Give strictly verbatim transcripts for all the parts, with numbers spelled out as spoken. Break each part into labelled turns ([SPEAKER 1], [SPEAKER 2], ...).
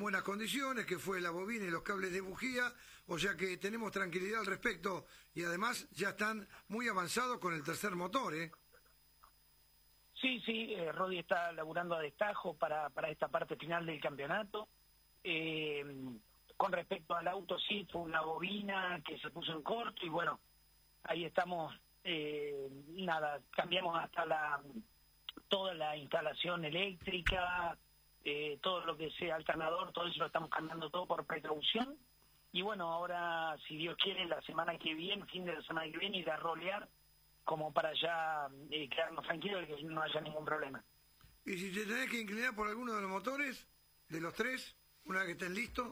[SPEAKER 1] buenas condiciones, que fue la bobina y los cables de bujía, o sea que tenemos tranquilidad al respecto y además ya están muy avanzados con el tercer motor, ¿eh?
[SPEAKER 2] Sí, sí, eh, Rodi está laburando a destajo para, para esta parte final del campeonato. Eh, con respecto al auto, sí, fue una bobina que se puso en corto y bueno, ahí estamos, eh, nada, cambiamos hasta la toda la instalación eléctrica, eh, todo lo que sea alternador, todo eso lo estamos cambiando todo por precaución. Y bueno, ahora, si Dios quiere, la semana que viene, fin de la semana que viene, ir a rolear como para ya eh, quedarnos tranquilos y que no haya ningún problema.
[SPEAKER 1] ¿Y si te tenés que inclinar por alguno de los motores, de los tres, una vez que estén listos?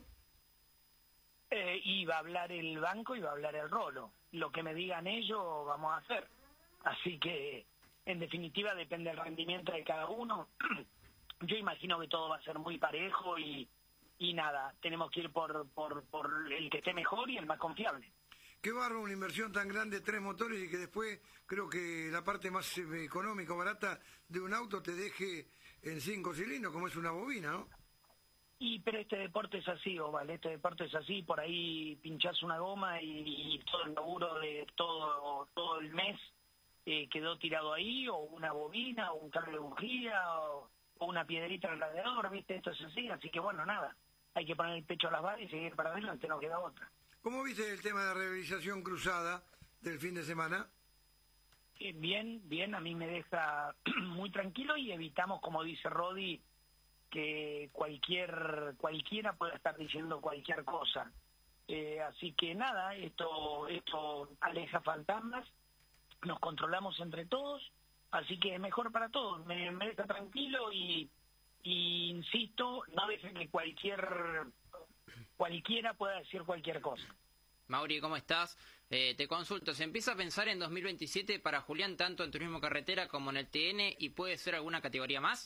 [SPEAKER 2] Eh, y va a hablar el banco y va a hablar el rolo. Lo que me digan ellos vamos a hacer. Así que, en definitiva, depende del rendimiento de cada uno. Yo imagino que todo va a ser muy parejo y, y nada, tenemos que ir por, por, por el que esté mejor y el más confiable.
[SPEAKER 1] Qué barro una inversión tan grande, tres motores, y que después creo que la parte más económica o barata de un auto te deje en cinco cilindros, como es una bobina, ¿no?
[SPEAKER 2] Y pero este deporte es así, Oval, este deporte es así, por ahí pinchás una goma y, y todo el laburo de todo, todo el mes eh, quedó tirado ahí, o una bobina, o un cable de bujía, o, o una piedrita en el radiador, ¿viste? Esto es así, así que bueno, nada, hay que poner el pecho a las balas y seguir para adelante, no queda otra.
[SPEAKER 1] ¿Cómo viste el tema de la rehabilitación cruzada del fin de semana?
[SPEAKER 2] Eh, bien, bien, a mí me deja muy tranquilo y evitamos, como dice Rodi, que cualquier cualquiera pueda estar diciendo cualquier cosa. Eh, así que nada, esto esto aleja fantasmas, nos controlamos entre todos, así que es mejor para todos, me, me deja tranquilo y, y insisto, no dejen que cualquier cualquiera pueda decir cualquier cosa.
[SPEAKER 3] Mauri, ¿cómo estás? Eh, te consulto, ¿se empieza a pensar en dos mil veintisiete para Julián tanto en turismo carretera como en el T N y puede ser alguna categoría más?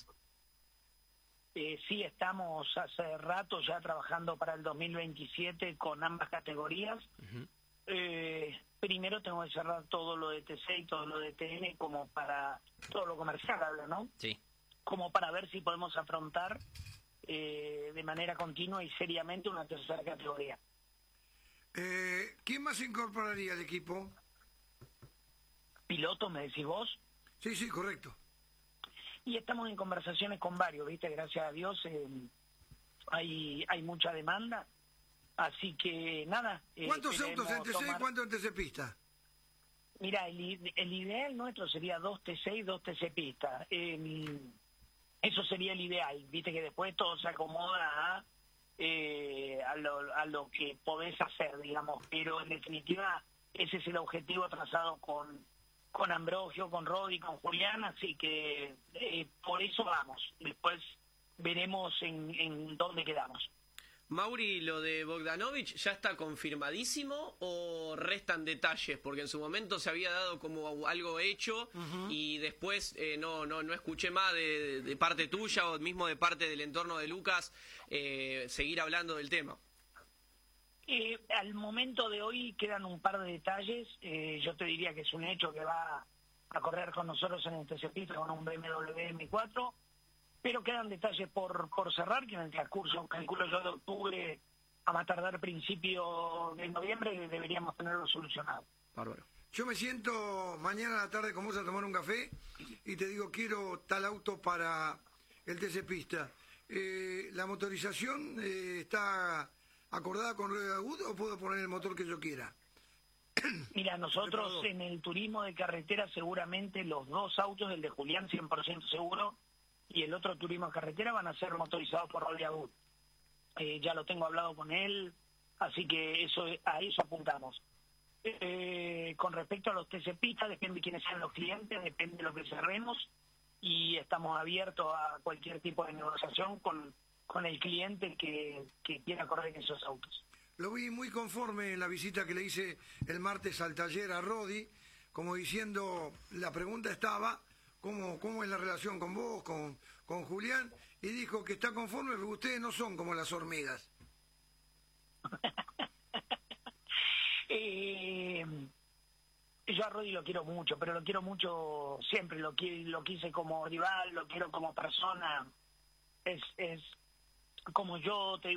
[SPEAKER 2] Eh, sí, estamos hace rato ya trabajando para el dos mil veintisiete con ambas categorías. Uh-huh. eh, primero tengo que cerrar todo lo de T C y todo lo de T N como para todo lo comercial, hablo, ¿no?
[SPEAKER 3] Sí.
[SPEAKER 2] Como para ver si podemos afrontar eh, de manera continua y seriamente una tercera categoría.
[SPEAKER 1] Eh, ¿Quién más incorporaría al equipo?
[SPEAKER 2] ¿Piloto, me decís vos?
[SPEAKER 1] Sí, sí, correcto.
[SPEAKER 2] Y estamos en conversaciones con varios, ¿viste? Gracias a Dios eh, hay hay mucha demanda, así que nada. Eh,
[SPEAKER 1] ¿Cuántos autos en T C
[SPEAKER 2] tomar...
[SPEAKER 1] y cuántos en T C pista?
[SPEAKER 2] Mira, el, el ideal nuestro sería dos T C y dos T C pista. Eh, eso sería el ideal, ¿viste? Que después todo se acomoda a, eh, a, lo, a lo que podés hacer, digamos, pero en definitiva ese es el objetivo trazado con... con Ambrogio, con Rodi, con Julián, así que eh, por eso vamos. Después veremos en, en dónde quedamos.
[SPEAKER 4] Mauri, ¿lo de Bogdanovich ya está confirmadísimo o restan detalles? Porque en su momento se había dado como algo hecho uh-huh. y después eh, no, no, no escuché más de, de parte tuya o mismo de parte del entorno de Lucas eh, seguir hablando del tema.
[SPEAKER 2] Eh, al momento de hoy quedan un par de detalles. Eh, yo te diría que es un hecho que va a correr con nosotros en el T C Pista con un B M W M cuatro, pero quedan detalles por, por cerrar, que en el transcurso, calculo yo, de octubre a más tardar principio de noviembre deberíamos tenerlo solucionado.
[SPEAKER 1] Bárbaro. Yo me siento mañana a la tarde con vos a tomar un café y te digo, quiero tal auto para el T C Pista. Eh, ¿La motorización eh, está acordada con rueda de agudo o puedo poner el motor que yo quiera?
[SPEAKER 2] Mira, nosotros en el turismo de carretera seguramente los dos autos, el de Julián cien por ciento seguro y el otro turismo de carretera van a ser motorizados por rueda de agudo. Eh, ya lo tengo hablado con él, así que eso a eso apuntamos. Eh, con respecto a los T C Pista, depende de quiénes sean los clientes, depende de lo que cerremos y estamos abiertos a cualquier tipo de negociación con con el cliente que, que quiera correr en esos autos.
[SPEAKER 1] Lo vi muy conforme en la visita que le hice el martes al taller a Rodi, como diciendo, la pregunta estaba, ¿cómo, cómo es la relación con vos, con, con Julián? Y dijo que está conforme porque ustedes no son como las hormigas.
[SPEAKER 2] eh, yo a Rodi lo quiero mucho, pero lo quiero mucho siempre, lo, lo quise como rival, lo quiero como persona, es... es como yo te